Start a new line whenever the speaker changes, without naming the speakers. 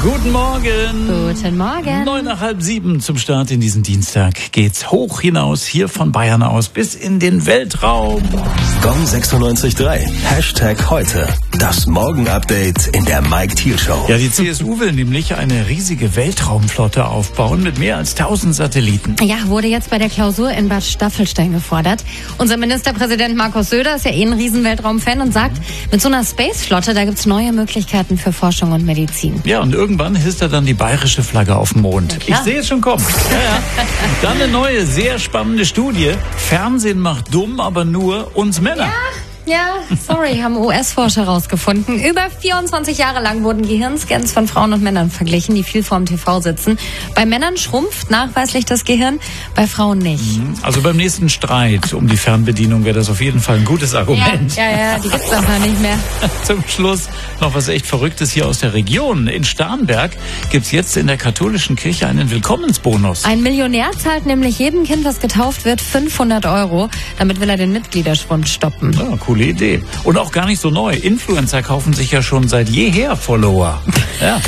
Guten Morgen.
Guten Morgen.
6:09 zum Start in diesen Dienstag geht's hoch hinaus, hier von Bayern aus, bis in den Weltraum.
Gong 96.3. #heute. Das Morgen-Update in der Mike Thiel Show.
Ja, die CSU will nämlich eine riesige Weltraumflotte aufbauen mit mehr als 1000 Satelliten.
Ja, wurde jetzt bei der Klausur in Bad Staffelstein gefordert. Unser Ministerpräsident Markus Söder ist ja ein riesen Weltraumfan und sagt, mit so einer Spaceflotte, da gibt's neue Möglichkeiten für Forschung und Medizin.
Ja, und irgendwann hisst er dann die bayerische Flagge auf dem Mond. Ich sehe es schon kommen. Ja. Dann eine neue, sehr spannende Studie. Fernsehen macht dumm, aber nur uns Männer.
Ja, haben US-Forscher herausgefunden. Über 24 Jahre lang wurden Gehirnscans von Frauen und Männern verglichen, die viel vorm TV sitzen. Bei Männern schrumpft nachweislich das Gehirn, bei Frauen nicht.
Also beim nächsten Streit um die Fernbedienung wäre das auf jeden Fall ein gutes Argument.
Ja, die gibt's einfach nicht mehr.
Zum Schluss noch was echt Verrücktes hier aus der Region. In Starnberg gibt's jetzt in der katholischen Kirche einen Willkommensbonus.
Ein Millionär zahlt nämlich jedem Kind, das getauft wird, 500 €. Damit will er den Mitgliederschwund stoppen.
Ja, coole Idee. Und auch gar nicht so neu. Influencer kaufen sich ja schon seit jeher Follower. Ja.